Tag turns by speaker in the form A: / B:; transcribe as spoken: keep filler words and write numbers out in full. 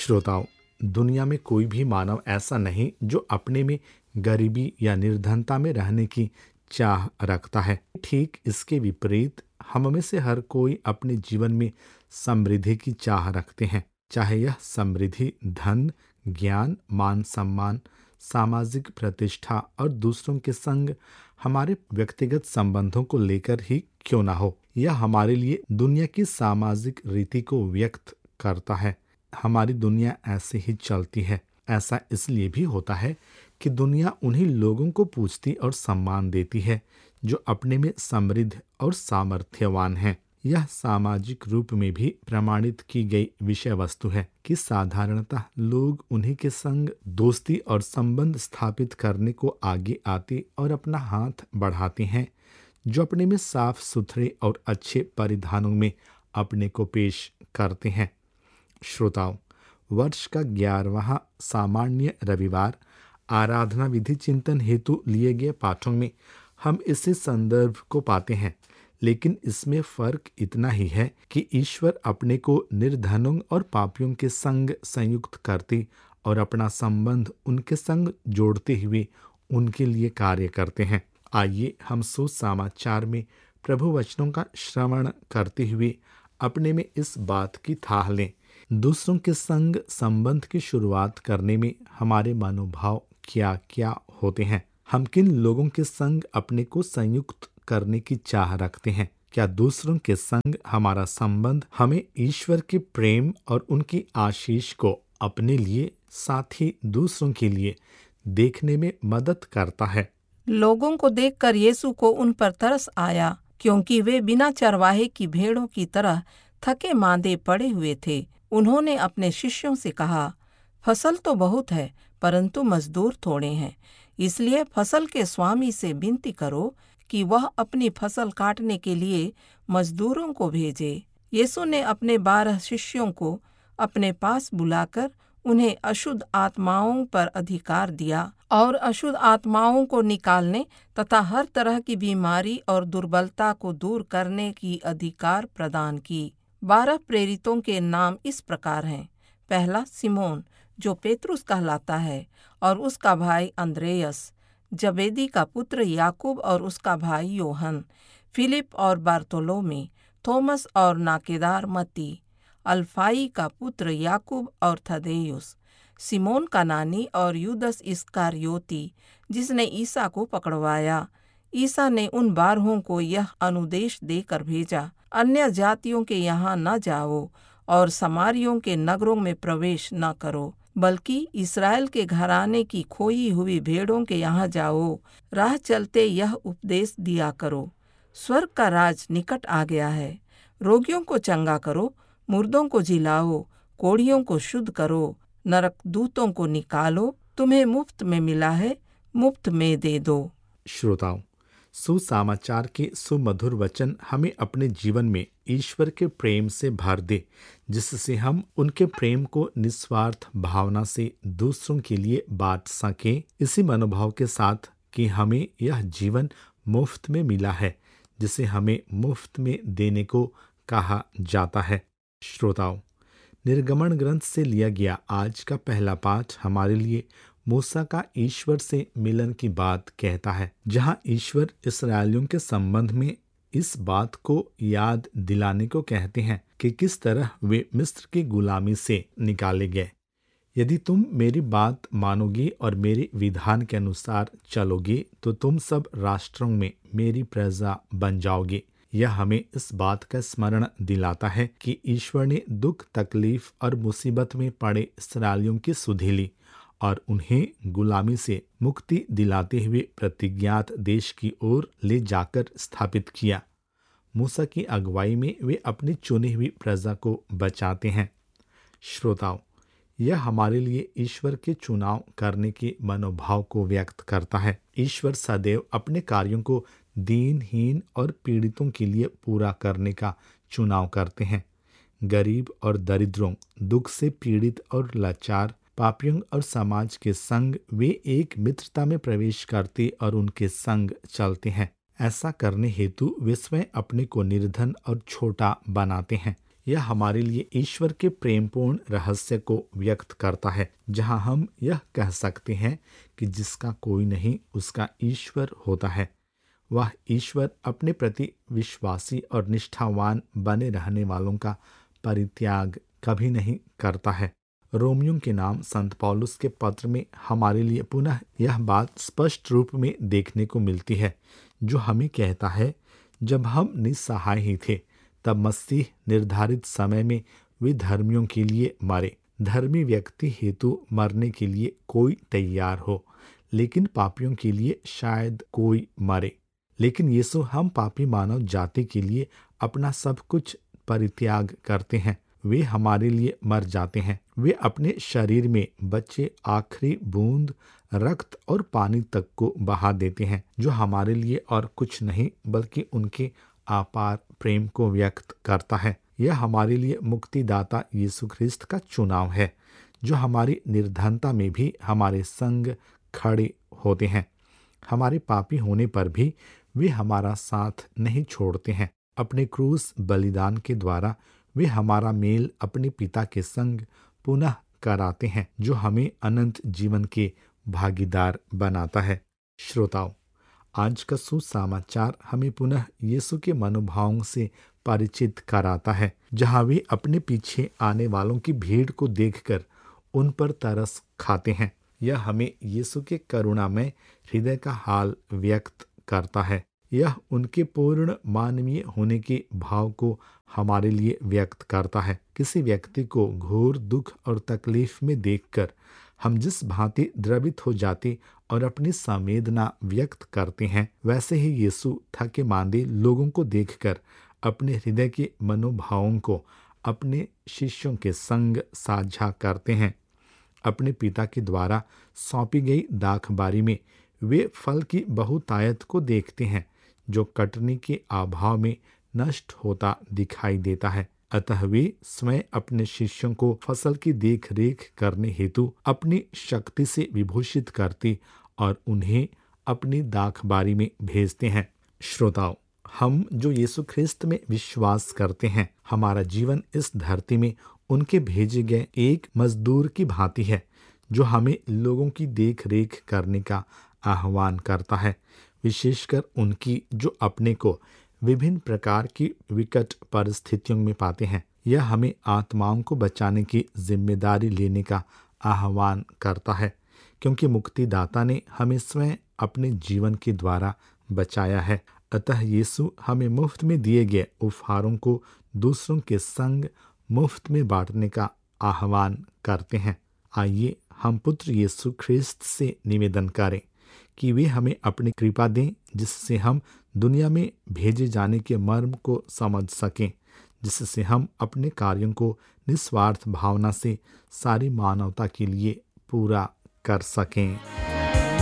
A: श्रोताओं, दुनिया में कोई भी मानव ऐसा नहीं जो अपने में गरीबी या निर्धनता में रहने की चाह रखता है। ठीक इसके विपरीत हम में से हर कोई अपने जीवन में समृद्धि की चाह रखते हैं, चाहे यह समृद्धि धन, ज्ञान, मान सम्मान, सामाजिक प्रतिष्ठा और दूसरों के संग हमारे व्यक्तिगत संबंधों को लेकर ही क्यों ना हो। यह हमारे लिए दुनिया की सामाजिक रीति को व्यक्त करता है। हमारी दुनिया ऐसे ही चलती है। ऐसा इसलिए भी होता है कि दुनिया उन्हीं लोगों को पूजती और सम्मान देती है जो अपने में समृद्ध और सामर्थ्यवान हैं। यह सामाजिक रूप में भी प्रमाणित की गई विषय वस्तु है कि साधारणतः लोग उन्हीं के संग दोस्ती और संबंध स्थापित करने को आगे आते और अपना हाथ बढ़ाते हैं जो अपने में साफ सुथरे और अच्छे परिधानों में अपने को पेश करते हैं। श्रोताओं, वर्ष का ग्यारहवां सामान्य रविवार आराधना विधि चिंतन हेतु लिए गए पाठों में हम इसी संदर्भ को पाते हैं, लेकिन इसमें फर्क इतना ही है कि ईश्वर अपने को निर्धनों और पापियों के संग संयुक्त करते और अपना संबंध उनके संग जोड़ते हुए उनके लिए कार्य करते हैं। आइए हम सुसमाचार में प्रभु वचनों का श्रवण करते हुए अपने में इस बात की थाह लें। दूसरों के संग संबंध की शुरुआत करने में हमारे मनोभाव क्या क्या होते हैं? हम किन लोगों के संग अपने को संयुक्त करने की चाह रखते हैं? क्या दूसरों के संग हमारा संबंध हमें ईश्वर के प्रेम और उनकी आशीष को अपने लिए साथ ही दूसरों के लिए देखने में मदद करता है?
B: लोगों को देखकर यीशु को उन पर तरस आया, क्योंकि वे बिना चरवाहे की भेड़ों की तरह थके मांदे पड़े हुए थे। उन्होंने अपने शिष्यों से कहा, फसल तो बहुत है, परंतु मजदूर थोड़े हैं। इसलिए फसल के स्वामी से विनती करो कि वह अपनी फसल काटने के लिए मजदूरों को भेजे। यीशु ने अपने बारह शिष्यों को अपने पास बुलाकर उन्हें अशुद्ध आत्माओं पर अधिकार दिया और अशुद्ध आत्माओं को निकालने तथा हर तरह की बीमारी और दुर्बलता को दूर करने की अधिकार प्रदान की। बारह प्रेरितों के नाम इस प्रकार हैं। पहला, सिमोन जो पेतरुस कहलाता है और उसका भाई अंद्रेयस, जबेदी का पुत्र याकूब और उसका भाई योहन, फिलिप और बारतोलोमी, थोमस और नाकेदार मती, अल्फाई का पुत्र याकूब और थदेयुस, सिमोन का नानी और यूदस इस्करियोती जिसने ईसा को पकड़वाया। ईसा ने उन बारहों को यह अनुदेश देकर भेजा, अन्य जातियों के यहाँ न जाओ और समारियों के नगरों में प्रवेश न करो, बल्कि इस्राएल के घराने की खोई हुई भेड़ों के यहाँ जाओ। राह चलते यह उपदेश दिया करो, स्वर्ग का राज निकट आ गया है। रोगियों को चंगा करो, मुर्दों को जिलाओ, कोढ़ियों को शुद्ध करो, नरक दूतों को निकालो। तुम्हें मुफ्त में मिला है, मुफ्त में दे दो।
A: श्रोताओं, सुसमाचार के सुमधुर वचन हमें अपने जीवन में ईश्वर के प्रेम से भर दे, जिससे हम उनके प्रेम को निस्वार्थ भावना से दूसरों के लिए बांट सकें, इसी मनोभाव के साथ कि हमें यह जीवन मुफ्त में मिला है, जिसे हमें मुफ्त में देने को कहा जाता है। श्रोताओं, निर्गमन ग्रंथ से लिया गया आज का पहला पाठ हमारे लिए मूसा का ईश्वर से मिलन की बात कहता है, जहां ईश्वर इस्राएलियों के संबंध में इस बात को याद दिलाने को कहते हैं कि किस तरह वे मिस्र की गुलामी से निकाले गए। यदि तुम मेरी बात मानोगे और मेरे विधान के अनुसार चलोगे तो तुम सब राष्ट्रों में मेरी प्रजा बन जाओगे। यह हमें इस बात का स्मरण दिलाता है कि ईश्वर ने दुख, तकलीफ और मुसीबत में पड़े इस्राएलियों की सुधि ली और उन्हें गुलामी से मुक्ति दिलाते हुए प्रतिज्ञात देश की ओर ले जाकर स्थापित किया। मूसा की अगुवाई में वे अपनी चुनी हुई प्रजा को बचाते हैं। श्रोताओं, यह हमारे लिए ईश्वर के चुनाव करने के मनोभाव को व्यक्त करता है। ईश्वर सदैव अपने कार्यों को दीनहीन और पीड़ितों के लिए पूरा करने का चुनाव करते हैं। गरीब और दरिद्रों, दुख से पीड़ित और लाचार, पापियों और समाज के संग वे एक मित्रता में प्रवेश करते और उनके संग चलते हैं। ऐसा करने हेतु वे स्वयं अपने को निर्धन और छोटा बनाते हैं। यह हमारे लिए ईश्वर के प्रेमपूर्ण रहस्य को व्यक्त करता है, जहां हम यह कह सकते हैं कि जिसका कोई नहीं उसका ईश्वर होता है। वह ईश्वर अपने प्रति विश्वासी और निष्ठावान बने रहने वालों का परित्याग कभी नहीं करता है। रोमियों के नाम संत पौलुस के पत्र में हमारे लिए पुनः यह बात स्पष्ट रूप में देखने को मिलती है, जो हमें कहता है, जब हम निस्सहाय ही थे तब मसीह निर्धारित समय में विधर्मियों के लिए मरे। धर्मी व्यक्ति हेतु मरने के लिए कोई तैयार हो, लेकिन पापियों के लिए शायद कोई मरे। लेकिन यीशु हम पापी मानव जाति के लिए अपना सब कुछ परित्याग करते हैं। वे हमारे लिए मर जाते हैं। वे अपने शरीर में बचे आखिरी बूंद रक्त और पानी तक को बहा देते हैं, जो हमारे लिए और कुछ नहीं बल्कि उनके अपार प्रेम को व्यक्त करता है। यह हमारे लिए मुक्तिदाता यीशु ख्रिस्त का चुनाव है, जो हमारी निर्धनता में भी हमारे संग खड़े होते हैं। हमारे पापी होने पर भी वे हमारा साथ नहीं छोड़ते हैं। अपने क्रूस बलिदान के द्वारा वे हमारा मेल अपने पिता के संग पुनः कराते हैं, जो हमें अनंत जीवन के भागीदार बनाता है। श्रोताओ, आज का सुसमाचार हमें पुनः यीशु के मनोभावों से परिचित कराता है, जहां वे अपने पीछे आने वालों की भीड़ को देखकर उन पर तरस खाते हैं। यह हमें यीशु के करुणामय हृदय का हाल व्यक्त करता है। यह उनके पूर्ण मानवीय होने के भाव को हमारे लिए व्यक्त करता है। किसी व्यक्ति को घोर दुख और तकलीफ में देखकर हम जिस भांति द्रवित हो जाते और अपनी संवेदना व्यक्त करते हैं, वैसे ही यीशु थके मांदे लोगों को देखकर अपने हृदय के मनोभावों को अपने शिष्यों के संग साझा करते हैं। अपने पिता के द्वारा सौंपी गई दाखबारी में वे फल की बहुतायत को देखते हैं, जो कटनी के अभाव में नष्ट होता दिखाई देता है। अतः वे स्वयं अपने शिष्यों को फसल की देख रेख करने हेतु अपनी शक्ति से विभूषित करते और उन्हें अपनी दाखबारी में भेजते हैं। श्रोताओ, हम जो यीशु ख्रिस्त में विश्वास करते हैं, हमारा जीवन इस धरती में उनके भेजे गए एक मजदूर की भांति है, जो हमें लोगों की देख रेख करने का आह्वान करता है, विशेषकर उनकी जो अपने को विभिन्न प्रकार की विकट परिस्थितियों में पाते हैं। यह हमें आत्माओं को बचाने की जिम्मेदारी लेने का आह्वान करता है, क्योंकि मुक्तिदाता ने हमें स्वयं अपने जीवन के द्वारा बचाया है। अतः यीशु हमें मुफ्त में दिए गए उपहारों को दूसरों के संग मुफ्त में बांटने का आह्वान करते हैं। आइए हम पुत्र यीशु ख्रिस्त से निवेदन करें कि वे हमें अपनी कृपा दें, जिससे हम दुनिया में भेजे जाने के मर्म को समझ सकें, जिससे हम अपने कार्यों को निस्वार्थ भावना से सारी मानवता के लिए पूरा कर सकें।